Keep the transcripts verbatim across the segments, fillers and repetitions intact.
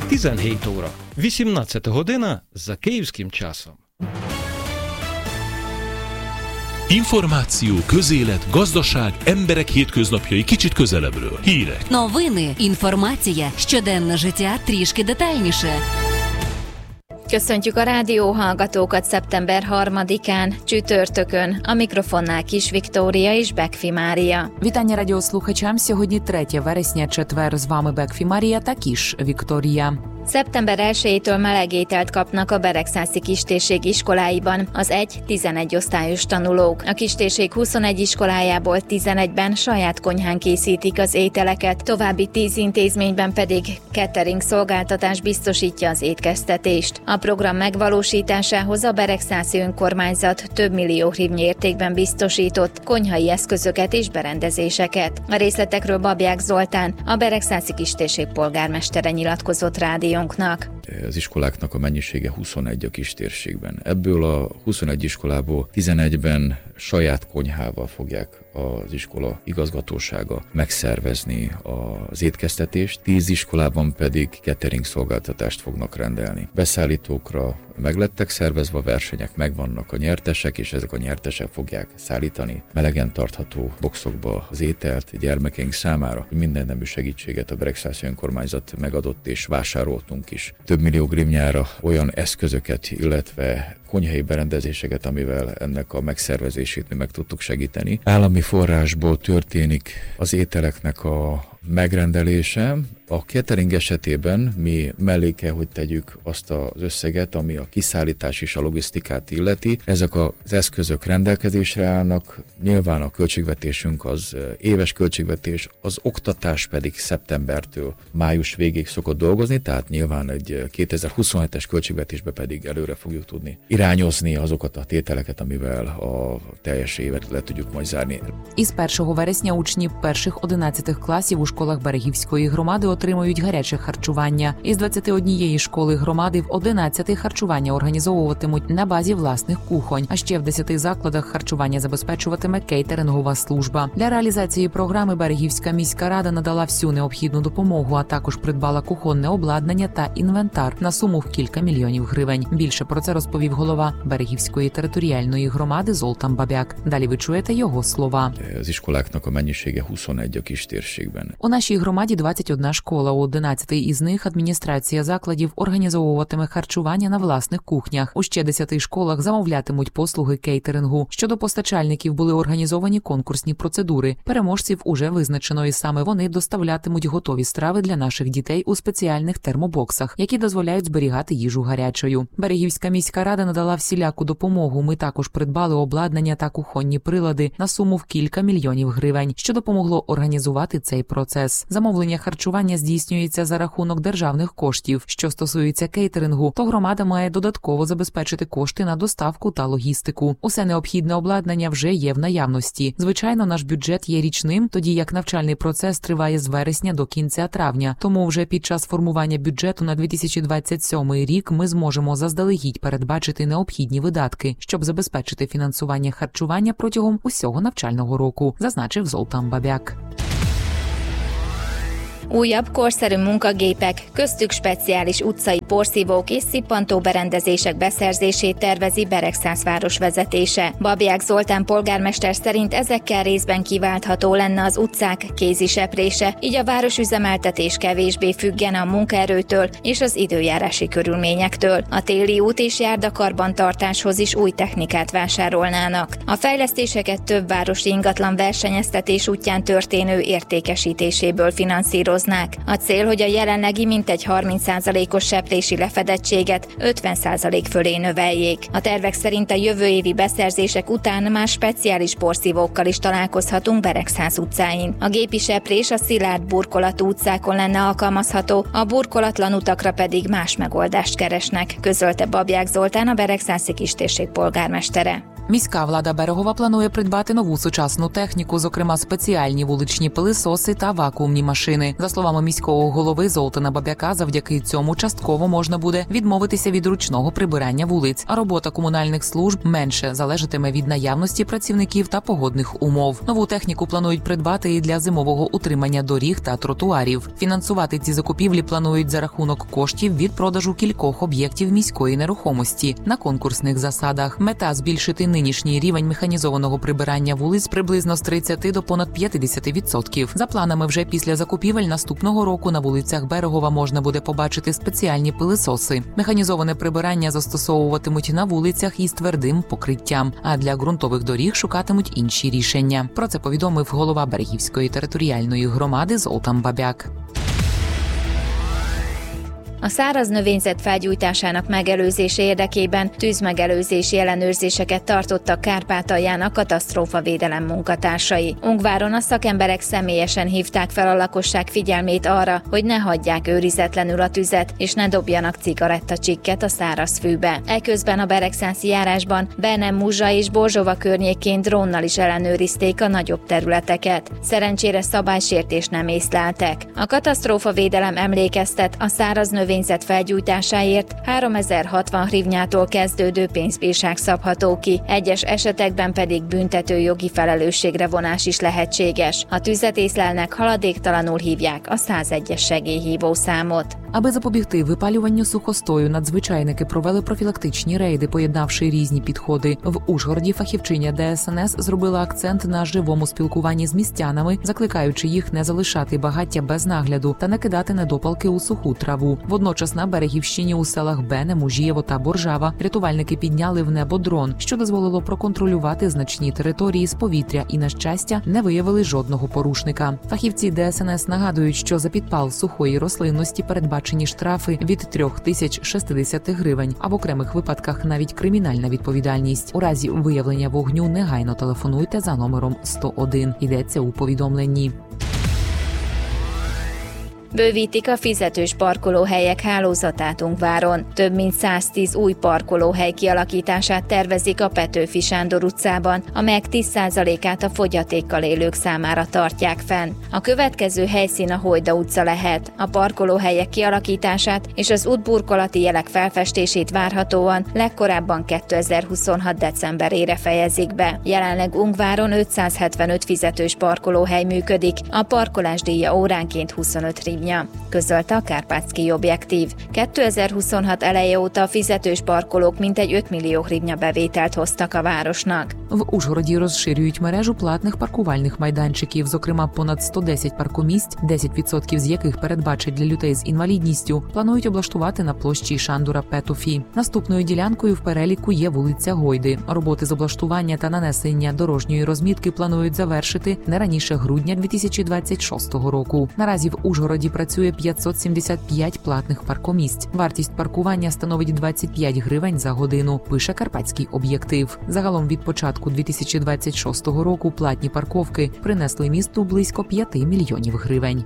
tizenhét óра. вісімнадцята година за київським часом. Információ, közélet, gazdaság, emberek hétköznapjai kicsit közelebbről. Hírek. Новини, інформація, щоденне життя трішки детальніше. Köszöntjük a rádióhallgatókat szeptember harmadikán, csütörtökön. A mikrofonnál Kis Viktória és Bekfi Mária. Вітання радіослухачам. Сьогодні третє вересня, четвер. З вами Бекфі Марія та Кіш Вікторія. Szeptember elsejétől meleg ételt kapnak a Beregszászi Kistérség iskoláiban az egy-tizenegy osztályos tanulók. A kistérség huszonegy iskolájából tizenegyben saját konyhán készítik az ételeket, további tíz intézményben pedig catering szolgáltatás biztosítja az étkeztetést. A program megvalósításához a Beregszászi önkormányzat több millió hrivnyi értékben biztosított konyhai eszközöket és berendezéseket. A részletekről Babják Zoltán, a Beregszászi Kistérség polgármestere nyilatkozott rádió. Az iskoláknak a mennyisége huszonegy a kistérségben. Ebből a huszonegy iskolából tizenegyben saját konyhával fogják az iskola igazgatósága megszervezni az étkeztetést, tíz iskolában pedig catering szolgáltatást fognak rendelni. Beszállítókra meglettek szervezve a versenyek, megvannak a nyertesek, és ezek a nyertesek fogják szállítani melegen tartható boxokba az ételt gyermekeink számára. Minden nemű segítséget a Beregszászi önkormányzat megadott, és vásároltunk is több millió grivnyára olyan eszközöket, illetve konyhai berendezéseket, amivel ennek a megszervezését mi meg tudtuk segíteni. Állami forrásból történik az ételeknek a megrendelése. A catering esetében mi mellé kell, hogy tegyük azt az összeget, ami a kiszállítás és a logisztikát illeti. Ezek az eszközök rendelkezésre állnak, nyilván a költségvetésünk az éves költségvetés, az oktatás pedig szeptembertől május végéig szokott dolgozni, tehát nyilván egy kétezer-huszonhetes költségvetésbe pedig előre fogjuk tudni irányozni azokat a tételeket, amivel a teljes évet le tudjuk majd zárni. Із першого вересня учні перших-одинадцятих класів у школах Берегівської громади отримують гаряче харчування. Із двадцяти однієї школи громади в одинадцяти харчування організовуватимуть на базі власних кухонь, а ще в десяти закладах харчування забезпечуватиме кейтерингова служба. Для реалізації програми Берегівська міська рада надала всю необхідну допомогу, а також придбала кухонне обладнання та інвентар на суму в кілька мільйонів гривень. Більше про це розповів голова Берегівської територіальної громади Золтан Бабяк. Далі ви чуєте його слова. Az iskoláknak a mennyisége huszonegy a kistérségben. У нашій громаді двадцять одна школа, у одинадцятій із них адміністрація закладів організовуватиме харчування на власних кухнях. У ще десяти школах замовлятимуть послуги кейтерингу. Щодо постачальників були організовані конкурсні процедури. Переможців уже визначено, і саме вони доставлятимуть готові страви для наших дітей у спеціальних термобоксах, які дозволяють зберігати їжу гарячою. Берегівська міська рада надала всіляку допомогу. Ми також придбали обладнання та кухонні прилади на суму в кілька мільйонів гривень, що допомогло організувати цей процес. Замовлення харчування здійснюється за рахунок державних коштів. Що стосується кейтерингу, то громада має додатково забезпечити кошти на доставку та логістику. Усе необхідне обладнання вже є в наявності. Звичайно, наш бюджет є річним, тоді як навчальний процес триває з вересня до кінця травня. Тому вже під час формування бюджету на дві тисячі двадцять сьомий рік ми зможемо заздалегідь передбачити необхідні видатки, щоб забезпечити фінансування харчування протягом усього навчального року, зазначив Золтан Бабяк. Újabb, korszerű munkagépek, köztük speciális utcai porszívók és szippantó berendezések beszerzését tervezi Beregszász város vezetése. Babják Zoltán polgármester szerint ezekkel részben kiváltható lenne az utcák kéziseprése, így a városüzemeltetés kevésbé függen a munkaerőtől és az időjárási körülményektől. A téli út és járdakarbantartáshoz is új technikát vásárolnának. A fejlesztéseket több városi ingatlan versenyeztetés útján történő értékesítéséből finanszíroz. A cél, hogy a jelenlegi mintegy harminc százalékos seprési lefedettséget ötven százalék fölé növeljék. A tervek szerint a jövő évi beszerzések után már speciális porszívókkal is találkozhatunk Beregszász utcáin. A gépi seprés a szilárd burkolatú utcákon lenne alkalmazható, a burkolatlan utakra pedig más megoldást keresnek, közölte Babják Zoltán, a Beregszászi Kistérség polgármestere. Міська влада Берегова планує придбати нову сучасну техніку, зокрема спеціальні вуличні пилисоси та вакуумні машини. За словами міського голови Золтана Бабяка, завдяки цьому частково можна буде відмовитися від ручного прибирання вулиць, а робота комунальних служб менше залежатиме від наявності працівників та погодних умов. Нову техніку планують придбати і для зимового утримання доріг та тротуарів. Фінансувати ці закупівлі планують за рахунок коштів від продажу кількох об'єктів міської нерухомості на конкурсних засадах. Мета – збільшити нинішній рівень механізованого прибирання вулиць приблизно з тридцяти до понад п'ятдесяти відсотків. За планами, вже після закупівель наступного року на вулицях Берегова можна буде побачити спеціальні пилисоси. Механізоване прибирання застосовуватимуть на вулицях із твердим покриттям, а для ґрунтових доріг шукатимуть інші рішення. Про це повідомив голова Берегівської територіальної громади Зoltán Babják. A száraz növényzet felgyújtásának megelőzése érdekében tűzmegelőzési ellenőrzéseket tartottak Kárpátalján a katasztrófavédelem munkatársai. Ungváron a szakemberek személyesen hívták fel a lakosság figyelmét arra, hogy ne hagyják őrizetlenül a tüzet, és ne dobjanak cigarettacsikket a száraz fűbe. Eközben a Beregszászi járásban Bernem Muzsa és Borzsova környékén drónnal is ellenőrizték a nagyobb területeket. Szerencsére szabálysértést nem észleltek. A katasztrófavédelem emlékeztet a száraz növényzet felgyújtásáért háromezer-hatvan hrivnyától kezdődő pénzbírság szabható ki, egyes esetekben pedig büntető jogi felelősségre vonás is lehetséges. Ha tüzet észlelnek, haladéktalanul hívják a százegyes segélyhívó számot. Аби запобігти випалюванню сухостою, надзвичайники провели профілактичні рейди, поєднавши різні підходи. В Ужгороді фахівчиня Де Ес Ен Ес зробила акцент на живому спілкуванні з містянами, закликаючи їх не залишати багаття без нагляду та не кидати недопалки у суху траву. Водночас на Берегівщині у селах Бене, Мужієво та Боржава рятувальники підняли в небо дрон, що дозволило проконтролювати значні території з повітря і, на щастя, не виявили жодного порушника. Фахівці Де Ес Ен Ес нагадують, що за підпал сухої рослинності передбачені штрафи від трьох тисяч шістдесят гривень, а в окремих випадках навіть кримінальна відповідальність. У разі виявлення вогню негайно телефонуйте за номером сто один. Йдеться у повідомленні. Bővítik a fizetős parkolóhelyek hálózatát Ungváron. Több mint száztíz új parkolóhely kialakítását tervezik a Petőfi Sándor utcában, amelyek tíz százalékát a fogyatékkal élők számára tartják fenn. A következő helyszín a Hojda utca lehet. A parkolóhelyek kialakítását és az útburkolati jelek felfestését várhatóan legkorábban kétezer-huszonhat decemberére fejezik be. Jelenleg Ungváron ötszázhetvenöt fizetős parkolóhely működik, a parkolás díja óránként huszonöt hrivnya, közölte a Kárpátszkij Objektív. kétezer-huszonhat eleje óta a fizetős parkolók mintegy öt millió hrivnya bevételt hoztak a városnak. В Ужгороді розширюють мережу платних паркувальних майданчиків, зокрема понад сто десять паркомісць, десять відсотків з яких передбачать для людей з інвалідністю, планують облаштувати на площі Шандора Петофі. Наступною ділянкою в переліку є вулиця Гойди. Роботи з облаштування та нанесення дорожньої розмітки планують завершити не раніше грудня дві тисячі двадцять шостого року. Наразі в Ужгороді працює п'ятсот сімдесят п'ять платних паркомісць. Вартість паркування становить двадцять п'ять гривень за годину, пише Карпатський Об'єктив. Загалом від початку дві тисячі двадцять шостого року платні парковки принесли місту близько п'яти мільйонів гривень.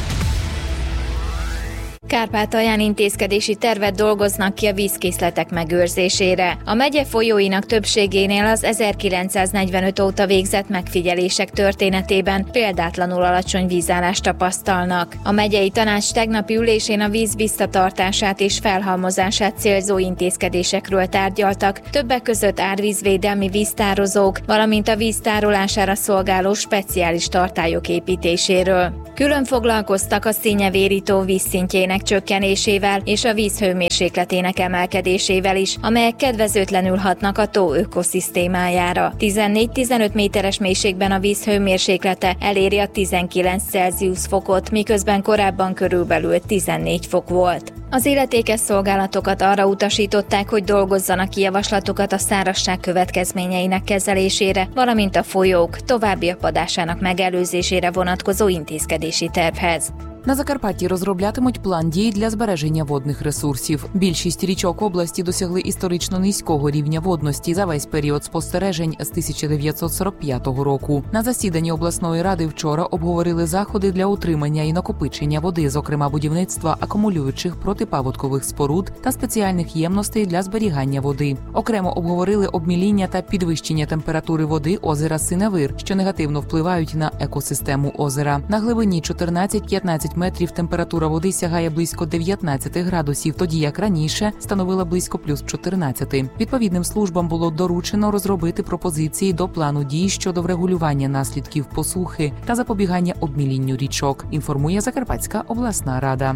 Kárpátalján intézkedési tervet dolgoznak ki a vízkészletek megőrzésére. A megye folyóinak többségénél az ezerkilencszáznegyvenöt óta végzett megfigyelések történetében példátlanul alacsony vízállást tapasztalnak. A megyei tanács tegnapi ülésén a víz visszatartását és felhalmozását célzó intézkedésekről tárgyaltak, többek között árvízvédelmi víztározók, valamint a víz tárolására szolgáló speciális tartályok építéséről. Külön foglalkoztak a színyevérító vízszintjének csökkenésével és a víz hőmérsékletének emelkedésével is, amelyek kedvezőtlenül hatnak a tó ökoszisztémájára. tizennégy-tizenöt méteres mélységben a víz hőmérséklete eléri a tizenkilenc Celsius fokot, miközben korábban körülbelül tizennégy fok volt. Az illetékes szolgálatokat arra utasították, hogy dolgozzanak ki javaslatokat a szárazság következményeinek kezelésére, valamint a folyók további apadásának megelőzésére vonatkozó intézkedési tervhez. На Закарпатті розроблятимуть план дій для збереження водних ресурсів. Більшість річок області досягли історично низького рівня водності за весь період спостережень з тисяча дев'ятсот сорок п'ятого року. На засіданні обласної ради вчора обговорили заходи для утримання і накопичення води, зокрема будівництва акумулюючих протипаводкових споруд та спеціальних ємностей для зберігання води. Окремо обговорили обміління та підвищення температури води озера Синевир, що негативно впливають на екосистему озера. На глибині чотирнадцять-п'ятнадцять метрів температура води сягає близько дев'ятнадцять градусів, тоді як раніше становила близько плюс чотирнадцять. Відповідним службам було доручено розробити пропозиції до плану дій щодо врегулювання наслідків посухи та запобігання обмілінню річок, інформує Закарпатська обласна рада.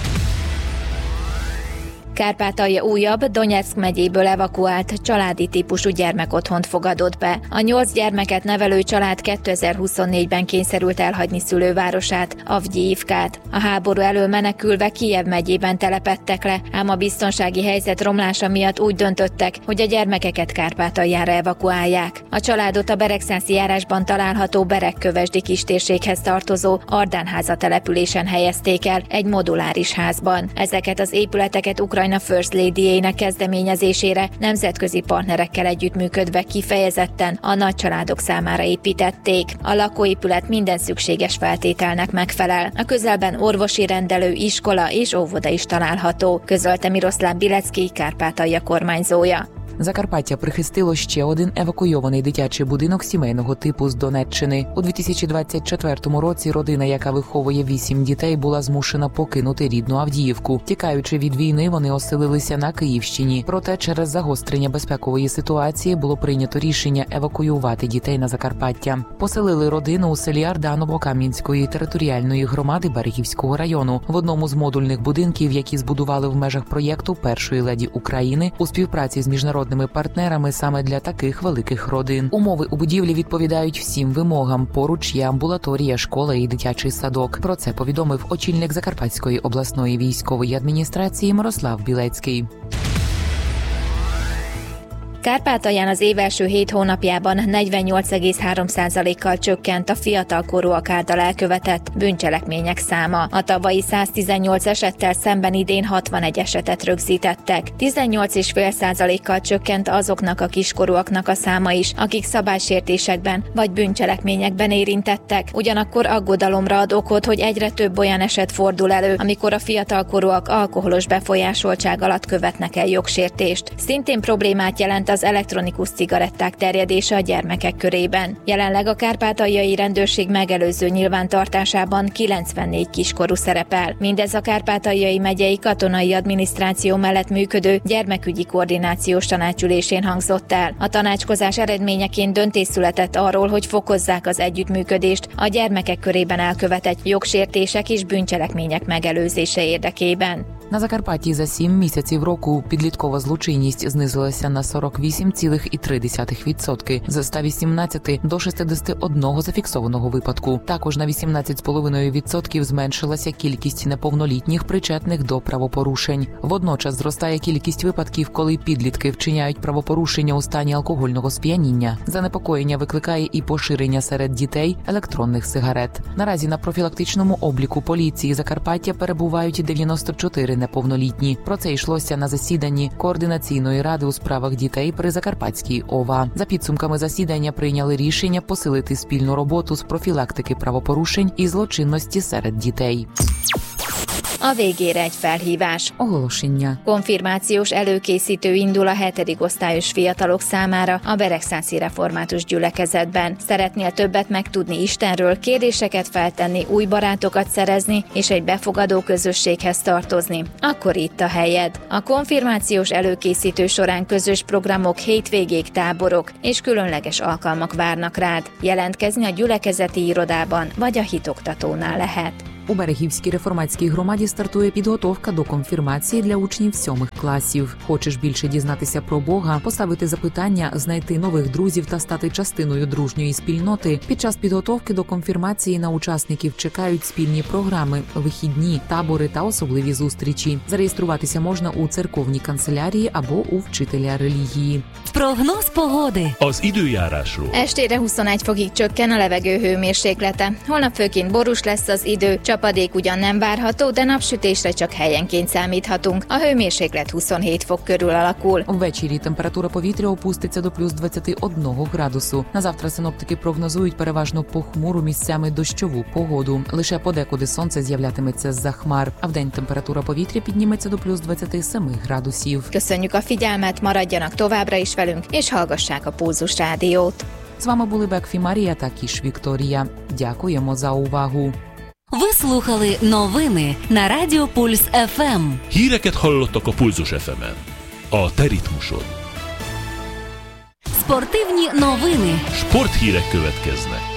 Kárpátalja újabb, Donyeck megyéből evakuált családi típusú gyermekotthont fogadott be. A nyolc gyermeket nevelő család kétezer-huszonnégyben kényszerült elhagyni szülővárosát, Avgyívkát. A háború elől menekülve Kijev megyében telepedtek le, ám a biztonsági helyzet romlása miatt úgy döntöttek, hogy a gyermekeket Kárpátaljára evakuálják. A családot a Beregszászi járásban található Beregkövesdi kistérséghez tartozó Ardánháza településen helyezték el, egy moduláris házban. Ezeket az épületeket Ukrajna First Lady-jének kezdeményezésére nemzetközi partnerekkel együttműködve kifejezetten a nagycsaládok számára építették. A lakóépület minden szükséges feltételnek megfelel. A közelben orvosi rendelő, iskola és óvoda is található, közölte Miroslav Bilecki, Kárpátalja kormányzója. Закарпаття прихистило ще один евакуйований дитячий будинок сімейного типу з Донеччини. У дві тисячі двадцять четвертому році родина, яка виховує вісім дітей, була змушена покинути рідну Авдіївку. Тікаючи від війни, вони оселилися на Київщині. Проте через загострення безпекової ситуації було прийнято рішення евакуювати дітей на Закарпаття. Поселили родину у селі Арданово Кам'янської територіальної громади Берегівського району в одному з модульних будинків, які збудували в межах проєкту Першої леді України у співпраці з міжнародними партнерами саме для таких великих родин. Умови у будівлі відповідають всім вимогам. Поруч є амбулаторія, школа і дитячий садок. Про це повідомив очільник Закарпатської обласної військової адміністрації Мирослав Білецький. Kárpátalján az év első hét hónapjában negyvennyolc egész három százalékkal csökkent a fiatalkorúak által elkövetett bűncselekmények száma. A tavalyi száztizennyolc esettel szemben idén hatvanegy esetet rögzítettek. tizennyolc egész öt százalékkal csökkent azoknak a kiskorúaknak a száma is, akik szabálysértésekben vagy bűncselekményekben érintettek. Ugyanakkor aggodalomra ad okot, hogy egyre több olyan eset fordul elő, amikor a fiatalkorúak alkoholos befolyásoltság alatt követnek el jogsértést. Szintén problémát jelent az elektronikus cigaretták terjedése a gyermekek körében. Jelenleg a kárpátaljai rendőrség megelőző nyilvántartásában kilencvennégy kiskorú szerepel. Mindez a Kárpátaljai megyei katonai adminisztráció mellett működő gyermekügyi koordinációs tanácsülésén hangzott el. A tanácskozás eredményeként döntés született arról, hogy fokozzák az együttműködést a gyermekek körében elkövetett jogsértések és bűncselekmények megelőzése érdekében. На Закарпатті за сім місяців року підліткова злочинність знизилася на сорок вісім цілих три десятих відсотка з ста вісімнадцяти до шістдесят один зафіксованого випадку. Також на вісімнадцять цілих п'ять десятих відсотка зменшилася кількість неповнолітніх причетних до правопорушень. Водночас зростає кількість випадків, коли підлітки вчиняють правопорушення у стані алкогольного сп'яніння. Занепокоєння викликає і поширення серед дітей електронних сигарет. Наразі на профілактичному обліку поліції Закарпаття перебувають дев'яносто чотири неповнолітні. Про це йшлося на засіданні Координаційної ради у справах дітей при Закарпатській ОВА. За підсумками засідання прийняли рішення посилити спільну роботу з профілактики правопорушень і злочинності серед дітей. A végére egy felhívás. Оголошення. Konfirmációs előkészítő indul a hetedik osztályos fiatalok számára a Beregszászi Református Gyülekezetben. Szeretnél többet megtudni Istenről, kérdéseket feltenni, új barátokat szerezni és egy befogadó közösséghez tartozni? Akkor itt a helyed. A konfirmációs előkészítő során közös programok, hétvégék, táborok és különleges alkalmak várnak rád. Jelentkezni a gyülekezeti irodában vagy a hitoktatónál lehet. У Берегівській реформатській громаді стартує підготовка до конфірмації для учнів сьомих класів. Хочеш більше дізнатися про Бога, поставити запитання, знайти нових друзів та стати частиною дружньої спільноти? Під час підготовки до конфірмації на учасників чекають спільні програми, вихідні, табори та особливі зустрічі. Зареєструватися можна у церковній канцелярії або у вчителя релігії. Прогноз pogody. Az időjárásról. Estére huszonegy fokig csökken a levegő hőmérséklete. Holnap főként borús lesz az idő, Csapadék ugyan nem várható, de napsütésre csak helyenként számíthatunk. A hőmérséklet huszonhét fok körül alakul. Ввечері температура повітря опуститься до плюс двадцять один градусу. На завтра синоптики прогнозують переважно похмуру, місцями дощову погоду. Лише подекуди сонце з'являтиметься з-за хмар, а вдень температура повітря підніметься до плюс двадцять сім градусів. Köszönjük a figyelmet, maradjanak továbbra is velünk, és hallgassák a Pulzus Rádiót. З вами були Бекфі Марія та Кіш Вікторія. Дякуємо за увагу. Ви слухали новини на Радіо Пульс еф ем. Híreket hallottak a Pulzus еф емен. A te ritmusod. Спортивні новини. Sporthírek következnek.